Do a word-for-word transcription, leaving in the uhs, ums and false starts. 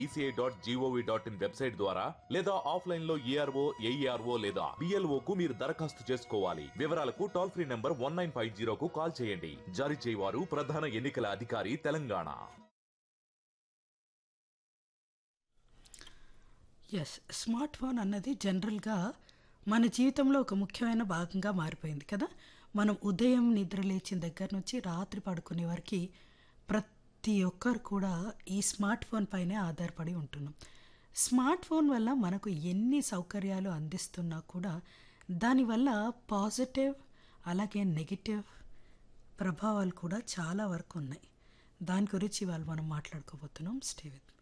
ECI dot GOV dot in website ద్వారా లేదా offline లో ఏఆర్ఓ ఏఈఆర్ఓ లేదా బిఎల్ఓ కు మీరు దరఖాస్తు చేసుకోవాలి. వివరాలకు toll free number one nine five జీరోకు call చేయండి. జారీ చేయవారు ప్రధాన ఎన్నికల అధికారి, తెలంగాణ. ఎస్, స్మార్ట్ ఫోన్ అన్నది జనరల్గా మన జీవితంలో ఒక ముఖ్యమైన భాగంగా మారిపోయింది కదా. మనం ఉదయం నిద్ర లేచిన దగ్గర నుంచి రాత్రి పడుకునే వరకు ప్రతి ఒక్కరు కూడా ఈ స్మార్ట్ ఫోన్ పైనే ఆధారపడి ఉంటున్నాం. స్మార్ట్ ఫోన్ వల్ల మనకు ఎన్ని సౌకర్యాలు అందిస్తున్నా కూడా దానివల్ల పాజిటివ్ అలాగే నెగిటివ్ ప్రభావాలు కూడా చాలా వరకు ఉన్నాయి. దాని గురించి ఇవాళ మనం మాట్లాడుకోబోతున్నాం. Stay with me.